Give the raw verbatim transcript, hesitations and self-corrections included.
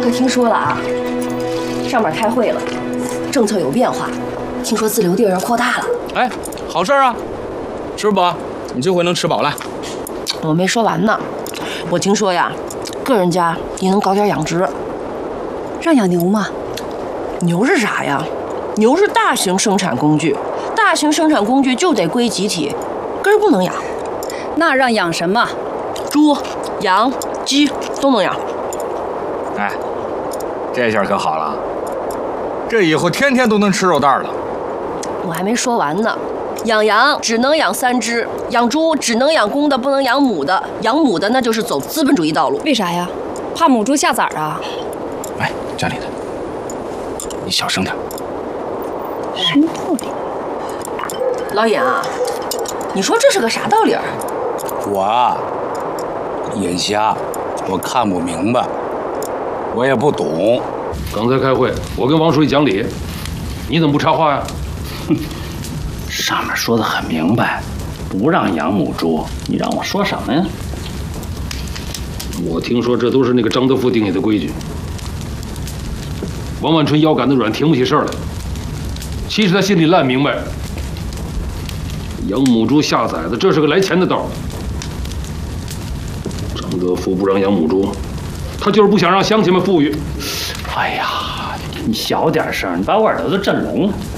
可听说了啊，上面开会了，政策有变化，听说自留地儿扩大了。 哎，好事啊！吃不饱，你这回能吃饱了。 我没说完呢，我听说呀，个人家也能搞点养殖。 让养牛吗？ 牛是啥呀？牛是大型生产工具，大型生产工具就得归集体，根儿不能养。 那让养什么？ 猪、羊、鸡都能养。 哎，这下可好了，这以后天天都能吃肉蛋了。 我还没说完呢，养羊只能养三只，养猪只能养公的，不能养母的。养母的那就是走资本主义道路。 为啥呀？怕母猪下崽儿啊？ 哎，家里的，你小声点。 什么道理？ 老尹啊，你说这是个啥道理儿？ 我啊，眼瞎，我看不明白，我也不懂。 刚才开会，我跟王书记讲理，你怎么不插话呀？ 哼，上面说的很明白，不让养母猪，你让我说什么呀？ 我听说这都是那个张德福定下的规矩。王万春腰杆子软，挺不起事儿来。其实他心里烂明白，养母猪下崽子，这是个来钱的道。张德福不让养母猪，他就是不想让乡亲们富裕。 哎呀，你小点声，你把我耳朵都震聋了。